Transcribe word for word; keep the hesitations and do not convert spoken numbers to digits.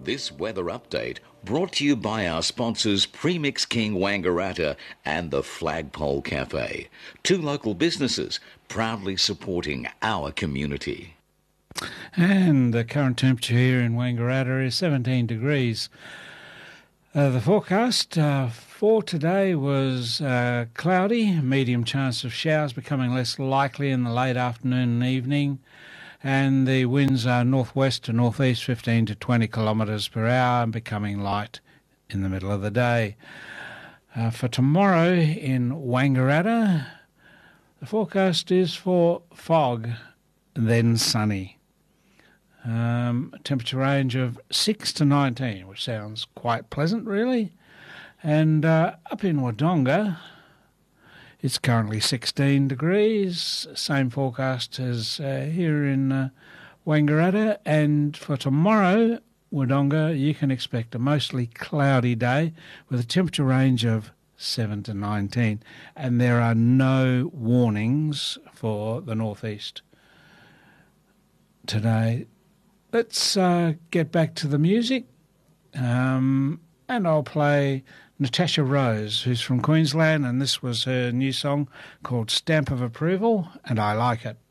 This weather update brought to you by our sponsors Premix King Wangaratta and the Flagpole Cafe, two local businesses proudly supporting our community. And the current temperature here in Wangaratta is seventeen degrees. Uh, the forecast uh, for today was uh, cloudy, medium chance of showers becoming less likely in the late afternoon and evening, and the winds are northwest to northeast fifteen to twenty kilometres per hour and becoming light in the middle of the day. Uh, for tomorrow in Wangaratta, the forecast is for fog, then sunny. Um, temperature range of six to nineteen, which sounds quite pleasant, really. And uh, up in Wodonga, it's currently sixteen degrees, same forecast as uh, here in uh, Wangaratta. And for tomorrow, Wodonga, you can expect a mostly cloudy day with a temperature range of seven to nineteen. And there are no warnings for the northeast today. Let's uh, get back to the music, um, and I'll play Natasha Rose, who's from Queensland, and this was her new song called Stamp of Approval, and I like it.